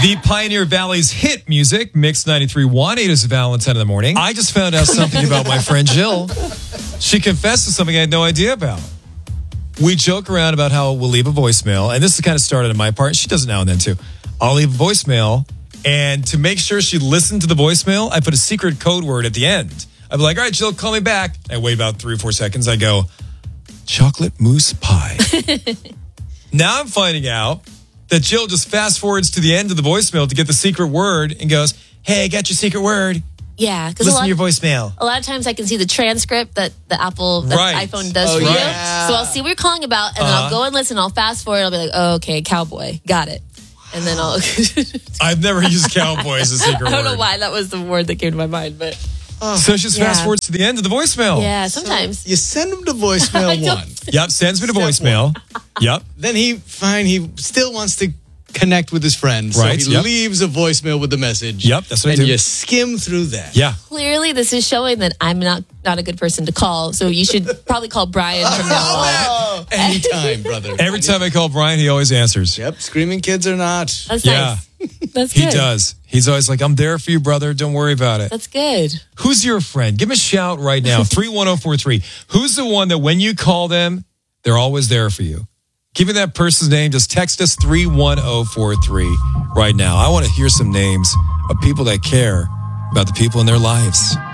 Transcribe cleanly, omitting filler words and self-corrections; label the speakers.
Speaker 1: The Pioneer Valley's hit music, Mix 93.1, 8 is Valentine in the morning. I just found out something about my friend Jill. She confessed to something I had no idea about. We joke around about how we'll leave a voicemail, and this is kind of started on my part. She does it now and then too. I'll leave a voicemail, and to make sure she listened to the voicemail, I put a secret code word at the end. I'd be like, all right, Jill, call me back. I wait about 3 or 4 seconds. I go, chocolate mousse pie. Now I'm finding out that Jill just fast forwards to the end of the voicemail to get the secret word and goes, hey, I got your secret word.
Speaker 2: Yeah, because
Speaker 1: listen to your voicemail.
Speaker 2: A lot of times I can see the transcript that the iPhone does for you. So I'll see what you're calling about, and then I'll go and listen. I'll fast forward. I'll be like, oh, okay, cowboy, got it. And then I'll.
Speaker 1: I've never used cowboy as a secret word.
Speaker 2: I don't know why that was the word that came to my mind, but.
Speaker 1: So just fast forwards to the end of the voicemail.
Speaker 2: Yeah, sometimes.
Speaker 3: So you send him to voicemail one.
Speaker 1: Yep, sends me to voicemail. Yep.
Speaker 3: Then he still wants to connect with his friends.
Speaker 1: Right.
Speaker 3: So he leaves a voicemail with the message.
Speaker 1: Yep, that's what I do.
Speaker 3: And you skim through that.
Speaker 1: Yeah.
Speaker 2: Clearly, this is showing that I'm not a good person to call. So you should probably call Brian from now on.
Speaker 3: Anytime, brother.
Speaker 1: Every time I call Brian, he always answers.
Speaker 3: Yep, screaming kids or not.
Speaker 2: That's nice. That's good.
Speaker 1: He does. He's always like, I'm there for you, brother. Don't worry about it.
Speaker 2: That's good.
Speaker 1: Who's your friend? Give him a shout right now. 31043. Who's the one that when you call them, they're always there for you? Give me that person's name. Just text us 31043 right now. I want to hear some names of people that care about the people in their lives.